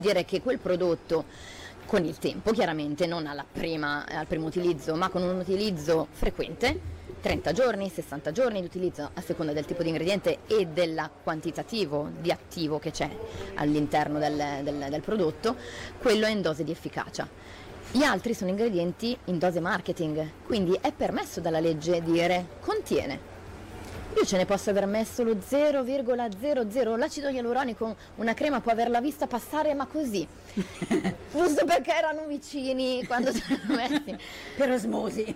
dire che quel prodotto con il tempo, chiaramente non al primo utilizzo, ma con un utilizzo frequente, 30 giorni, 60 giorni di utilizzo a seconda del tipo di ingrediente e del quantitativo di attivo che c'è all'interno del prodotto, quello è in dose di efficacia. Gli altri sono ingredienti in dose marketing, quindi è permesso dalla legge dire contiene. Io ce ne posso aver messo lo 0,00, l'acido ialuronico, una crema può averla vista passare ma così, giusto perché erano vicini quando ce l'hanno messi, Per osmosi.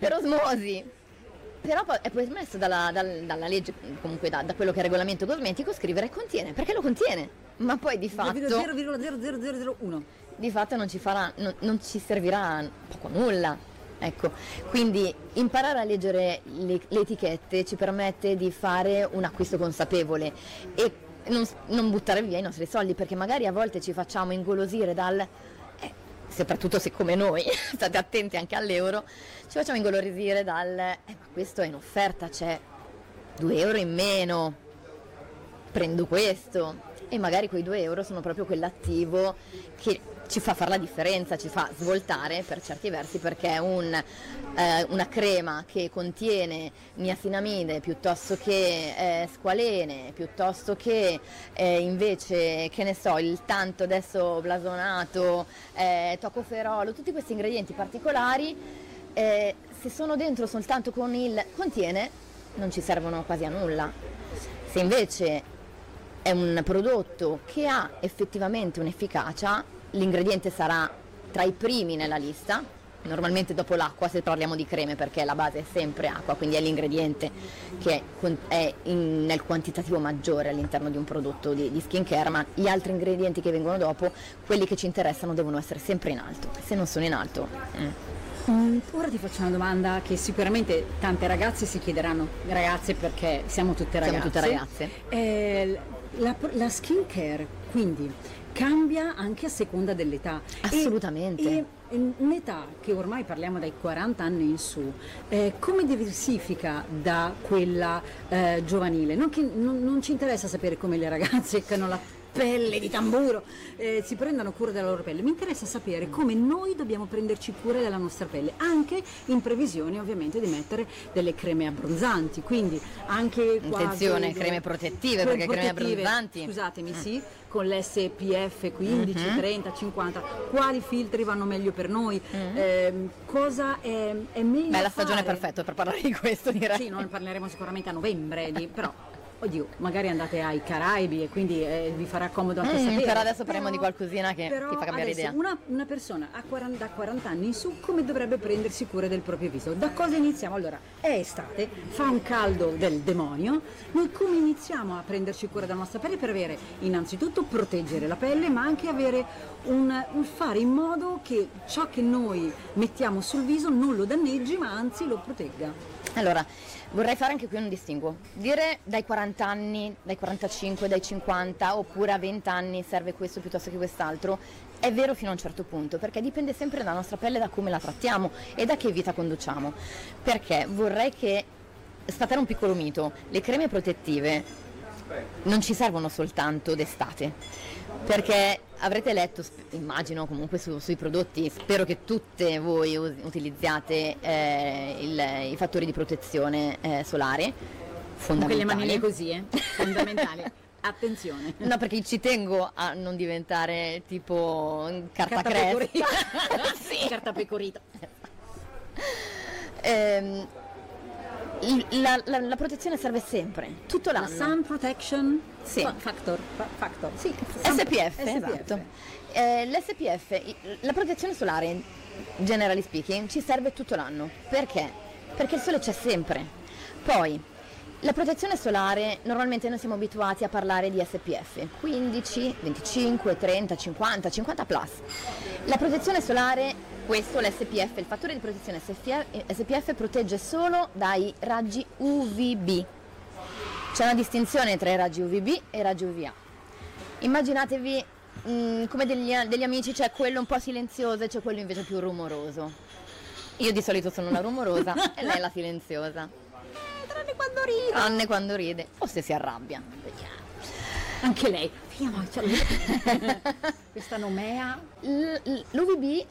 Però è permesso dalla legge, comunque da quello che è il regolamento cosmetico, scrivere contiene, perché lo contiene, ma poi di fatto 0,00001. di fatto non ci servirà poco o nulla. Ecco, quindi imparare a leggere le etichette ci permette di fare un acquisto consapevole e non buttare via i nostri soldi, perché magari a volte ci facciamo ingolosire soprattutto se come noi, state attenti anche all'euro, ci facciamo ingolosire ma questo è in offerta, c'è 2 euro in meno, prendo questo, e magari quei 2 euro sono proprio quell'attivo che ci fa fare la differenza, ci fa svoltare per certi versi, perché una crema che contiene niacinamide piuttosto che squalene, piuttosto che invece, che ne so, il tanto adesso blasonato, tocoferolo, tutti questi ingredienti particolari, se sono dentro soltanto con il contiene non ci servono quasi a nulla. Se invece è un prodotto che ha effettivamente un'efficacia, l'ingrediente sarà tra i primi nella lista, normalmente dopo l'acqua se parliamo di creme, perché la base è sempre acqua, quindi è l'ingrediente che è nel quantitativo maggiore all'interno di un prodotto di skincare, ma gli altri ingredienti che vengono dopo, quelli che ci interessano, devono essere sempre in alto. Se non sono in alto... Ora ti faccio una domanda che sicuramente tante ragazze si chiederanno, ragazze perché siamo tutte ragazze. La skincare quindi cambia anche a seconda dell'età. Assolutamente. E un'età che ormai parliamo dai 40 anni in su, come diversifica da quella giovanile? Non ci interessa sapere come le ragazze che hanno la pelle di tamburo si prendano cura della loro pelle, mi interessa sapere come noi dobbiamo prenderci cura della nostra pelle, anche in previsione ovviamente di mettere delle creme abbronzanti, quindi anche qua attenzione, creme protettive, perché creme abbronzanti, scusatemi, sì, con l'SPF 15, 30, 50, quali filtri vanno meglio per noi, cosa è meglio la stagione fare? è perfetta per parlare di questo, direi. Sì, noi ne parleremo sicuramente a novembre, però oddio, magari andate ai Caraibi e quindi vi farà comodo anche sapere. Per adesso parliamo di qualcosina che ti fa cambiare idea. Una persona da 40 anni in su come dovrebbe prendersi cura del proprio viso? Da cosa iniziamo? Allora, è estate, fa un caldo del demonio, noi come iniziamo a prenderci cura della nostra pelle per avere innanzitutto proteggere la pelle, ma anche avere un fare in modo che ciò che noi mettiamo sul viso non lo danneggi, ma anzi lo protegga. Allora, vorrei fare anche qui un distinguo. Dire dai 40 anni, dai 45, dai 50 oppure a 20 anni serve questo piuttosto che quest'altro è vero fino a un certo punto, perché dipende sempre dalla nostra pelle, da come la trattiamo e da che vita conduciamo. Perché vorrei che sfatare un piccolo mito, le creme protettive non ci servono soltanto d'estate, perché avrete letto, immagino comunque sui prodotti, spero che tutte voi utilizziate i fattori di protezione solare, fondamentali. Con quelle manine così, fondamentali. Attenzione. No, perché ci tengo a non diventare tipo carta cresta. Sì. Carta pecorita. La protezione serve sempre, tutto l'anno. La sun protection factor. Sì, SPF, esatto. L'SPF, la protezione solare, generally speaking, ci serve tutto l'anno. Perché? Perché il sole c'è sempre. Poi, la protezione solare, normalmente noi siamo abituati a parlare di SPF 15, 25, 30, 50, 50 plus. La protezione solare, questo l'SPF, il fattore di protezione SPF protegge solo dai raggi UVB. C'è una distinzione tra i raggi UVB e i raggi UVA. Immaginatevi come degli amici, c'è quello un po' silenzioso e c'è quello invece più rumoroso. Io di solito sono la rumorosa e lei la silenziosa. Tranne quando ride. Tranne quando ride o se si arrabbia. Anche lei. chiama? Questa nomea? L'UVB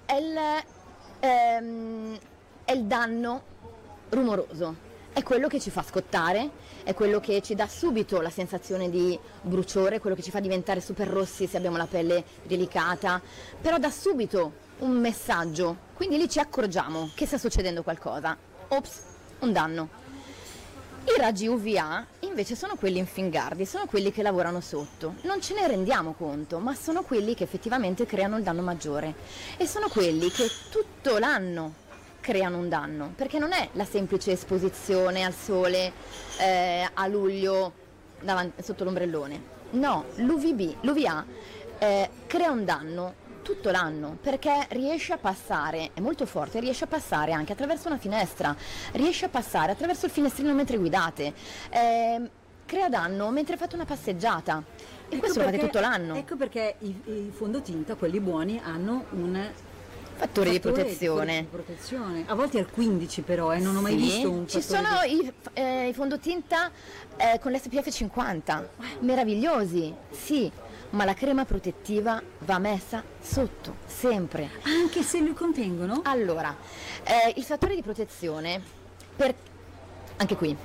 è il danno rumoroso, è quello che ci fa scottare, è quello che ci dà subito la sensazione di bruciore, quello che ci fa diventare super rossi se abbiamo la pelle delicata, però dà subito un messaggio, quindi lì ci accorgiamo che sta succedendo qualcosa. Ops, un danno. I raggi UVA invece sono quelli infingardi, sono quelli che lavorano sotto, non ce ne rendiamo conto, ma sono quelli che effettivamente creano il danno maggiore e sono quelli che tutto l'anno creano un danno, perché non è la semplice esposizione al sole a luglio sotto l'ombrellone, no, l'UVA crea un danno tutto l'anno, perché riesce a passare, è molto forte, riesce a passare anche attraverso una finestra, riesce a passare attraverso il finestrino mentre guidate, crea danno mentre fate una passeggiata, e questo lo fate tutto l'anno. Ecco perché i fondotinta, quelli buoni, hanno un fattore di protezione. Di protezione. A volte al 15 però, non ho mai visto un ci sono i fondotinta con l'SPF 50, meravigliosi, sì, ma la crema protettiva va messa sotto, sempre. Anche se li contengono? Allora, il fattore di protezione, anche qui,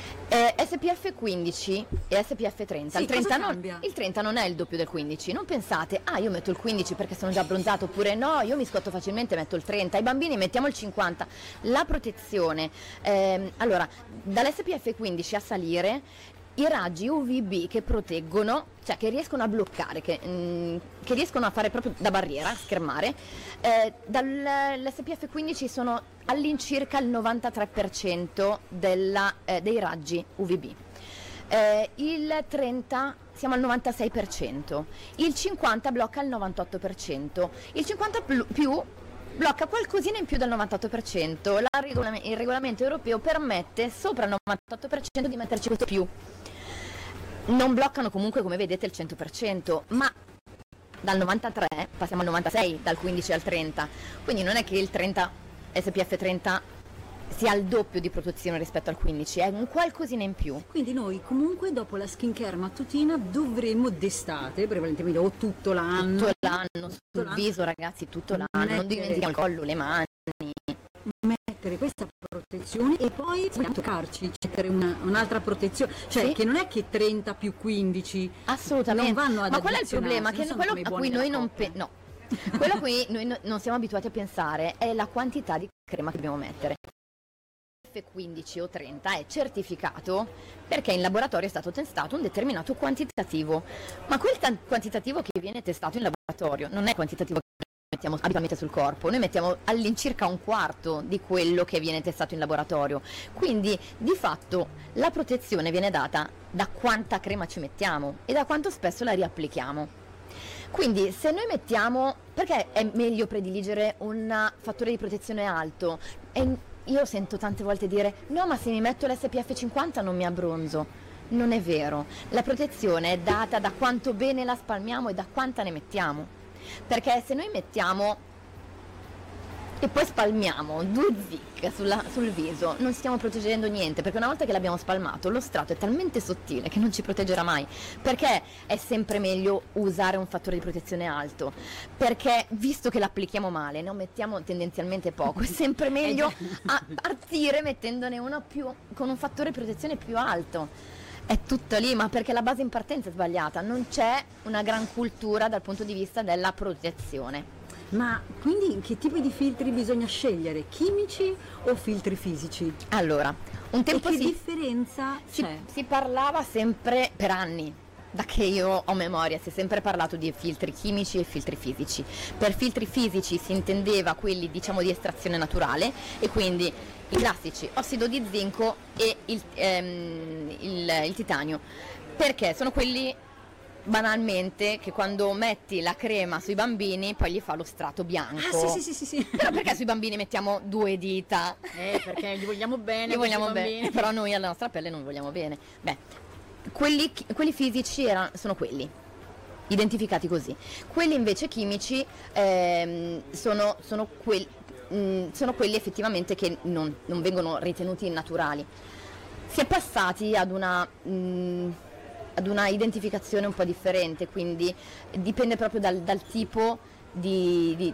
SPF 15 e SPF 30, sì, il 30 non è il doppio del 15, non pensate, io metto il 15 perché sono già abbronzato, oppure no, io mi scotto facilmente, metto il 30, ai bambini mettiamo il 50, la protezione, allora, dall'SPF 15 a salire, i raggi UVB che proteggono, cioè che riescono a bloccare, che riescono a fare proprio da barriera, a schermare, dall'SPF 15 sono all'incirca il 93% dei raggi UVB. Il 30 siamo al 96%, il 50 blocca il 98%, il 50 più blocca qualcosina in più del 98%, il regolamento europeo permette sopra il 98% di metterci questo più. Non bloccano comunque, come vedete, il 100%, ma dal 93 passiamo al 96, dal 15 al 30, quindi non è che il 30 SPF 30 sia il doppio di protezione rispetto al 15, è un qualcosina in più. Quindi noi comunque dopo la skincare mattutina dovremmo d'estate, prevalentemente o tutto l'anno, sul viso, ragazzi, tutto l'anno, non dimentichiamo il collo, le mani, mettere questa protezione e poi vogliamo toccarci, cercare un'altra protezione, cioè sì, che non è che 30 più 15 assolutamente non vanno ad ma qual è il problema? Che quello a cui noi non quello a cui noi non siamo abituati a pensare è la quantità di crema che dobbiamo mettere. F15 o 30 è certificato perché in laboratorio è stato testato un determinato quantitativo, ma quel quantitativo che viene testato in laboratorio non è quantitativo che mettiamo abitualmente sul corpo, noi mettiamo all'incirca un quarto di quello che viene testato in laboratorio, quindi di fatto la protezione viene data da quanta crema ci mettiamo e da quanto spesso la riapplichiamo. Quindi se noi mettiamo, perché è meglio prediligere un fattore di protezione alto? Io sento tante volte dire no, ma se mi metto l'SPF 50 non mi abbronzo. Non è vero, la protezione è data da quanto bene la spalmiamo e da quanta ne mettiamo, perché se noi mettiamo e poi spalmiamo 2 zic sul viso non stiamo proteggendo niente, perché una volta che l'abbiamo spalmato lo strato è talmente sottile che non ci proteggerà mai. Perché è sempre meglio usare un fattore di protezione alto? Perché visto che l'applichiamo male, ne mettiamo tendenzialmente poco, è sempre meglio partire mettendone uno più con un fattore di protezione più alto. È tutto lì, ma perché la base in partenza è sbagliata, non c'è una gran cultura dal punto di vista della protezione. Ma quindi che tipo di filtri bisogna scegliere? Chimici o filtri fisici? Allora, un tempo che differenza c'è? Si parlava sempre per anni, da che io ho memoria, si è sempre parlato di filtri chimici e filtri fisici. Per filtri fisici si intendeva quelli, diciamo, di estrazione naturale, e quindi i classici ossido di zinco e il titanio, perché sono quelli banalmente che quando metti la crema sui bambini poi gli fa lo strato bianco. Sì. Però perché sui bambini mettiamo 2 dita? Perché gli vogliamo bene. Li vogliamo bene, però noi alla nostra pelle non vogliamo bene. Beh, quelli fisici sono quelli identificati così. Quelli invece chimici sono quelli effettivamente che non vengono ritenuti naturali. Si è passati ad una ad una identificazione un po' differente, quindi dipende proprio dal tipo di